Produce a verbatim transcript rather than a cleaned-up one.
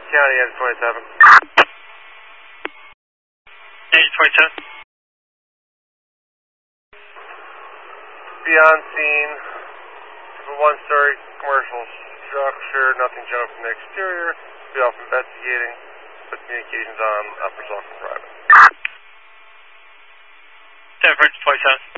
County, Edge twenty-seven. Edge twenty-seven. Be on scene. One story commercial structure, nothing showing from the exterior. Be off investigating. Put communications on upper Sullivan Private. San Francisco twenty-seven.